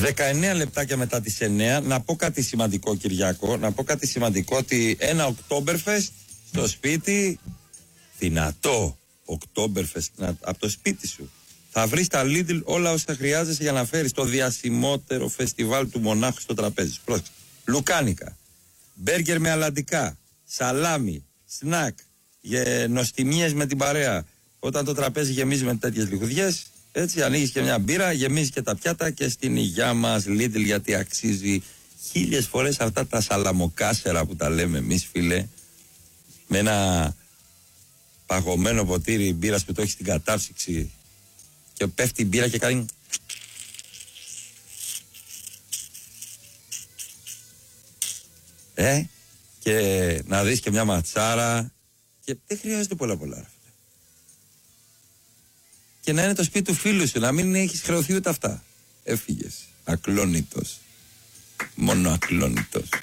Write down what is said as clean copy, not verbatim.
19 λεπτάκια μετά τις 9, να πω κάτι σημαντικό, Κυριάκο. Να πω κάτι σημαντικό, ότι ένα Oktoberfest στο σπίτι, δυνατό Oktoberfest από το σπίτι σου. Θα βρεις στα Lidl όλα όσα χρειάζεσαι για να φέρεις το διασημότερο φεστιβάλ του μονάχου στο τραπέζι. Πρόσεξε. Λουκάνικα, μπέργκερ με αλαντικά, σαλάμι, σνακ, νοστιμίες με την παρέα. Όταν το τραπέζι γεμίζει με τέτοιες λιχουδιές, έτσι ανοίγεις και μια μπύρα, γεμίζεις και τα πιάτα και στην υγειά μας Lidl, γιατί αξίζει 1000 φορές αυτά τα σαλαμοκάσερα που τα λέμε εμείς, φίλε, με ένα παγωμένο ποτήρι μπύρας που το έχει στην κατάψυξη και πέφτει η μπύρα και κάνει και να δεις και μια ματσάρα και δεν χρειάζεται πολλά. Και να είναι το σπίτι του φίλου σου, να μην έχεις χρεωθεί ούτε αυτά. Έφυγες, ακλόνητος, μόνο ακλόνητος.